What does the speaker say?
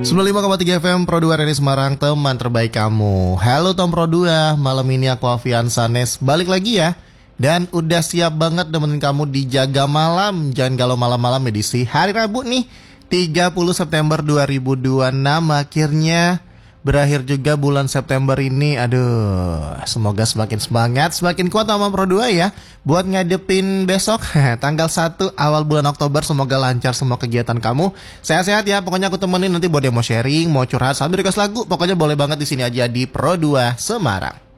95,3 FM Pro 2 dari Semarang, teman terbaik kamu. Halo Tom Pro 2, malam ini aku Avian Sanes balik lagi ya. Dan udah siap banget nemenin kamu di Jaga Malam. Jangan galau malam-malam edisi hari Rabu nih 30 September 2026. Akhirnya berakhir juga bulan September ini. Aduh, semoga semakin semangat, semakin kuat sama Pro 2 ya buat ngadepin besok tanggal 1 awal bulan Oktober. Semoga lancar semua kegiatan kamu. Sehat-sehat ya. Pokoknya aku temenin nanti buat demo sharing, mau curhat sambil request lagu. Pokoknya boleh banget di sini aja di Pro 2 Semarang.